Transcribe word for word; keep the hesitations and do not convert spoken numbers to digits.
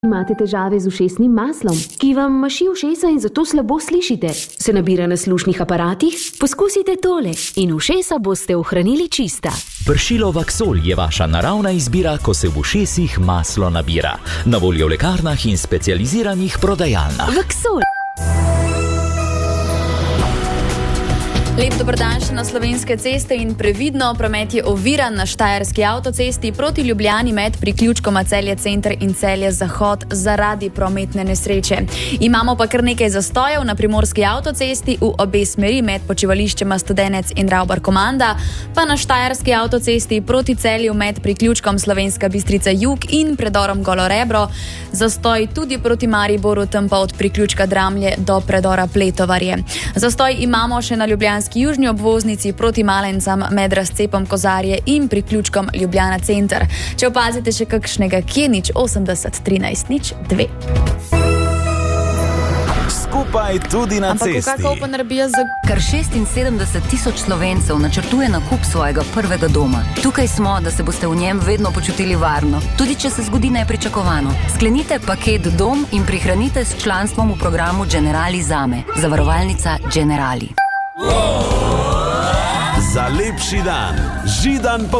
Imate težave z ušesnim maslom, ki vam maši ušesa in zato slabo slišite? Se nabira na slušnih aparatih? Poskusite tole in ušesa boste ohranili čista. Pršilo Vaxol je vaša naravna izbira, ko se v ušesih maslo nabira. Na voljo v lekarnah in specializiranih prodajalnah. Vaxol. Lep dobrodan še na Slovenske ceste in previdno, promet je oviran na Štajerski avtocesti proti Ljubljani med priključkoma Celje Center in Celje Zahod zaradi prometne nesreče. Imamo pa kar nekaj zastojev na Primorski avtocesti v obe smeri med počivališčema Studenec in Ravbar Komanda, pa na Štajerski avtocesti proti Celju med priključkom Slovenska Bistrica Jug in predorom Golo Rebro. Zastoj tudi proti Mariboru, tam pa od priključka Dramlje do predora Pletovarje. Zastoj imamo še na Ljubljanski južni obvoznici proti Malencam med razcepom Kozarje in priključkom Ljubljana Center. Če opazite še kakšnega, kje nič osemdeset trinajst nič dve. Skupaj tudi na Ampak cesti. Ampak kakao pa narabija za... Kar šestinsedemdeset tisoč Slovencev načrtuje nakup svojega prvega doma. Tukaj smo, da se boste v njem vedno počutili varno, tudi če se zgodi nepričakovano. Sklenite paket Dom in prihranite s članstvom v programu Generali Zame. Zavarovalnica Generali. Za lepši dan, Židan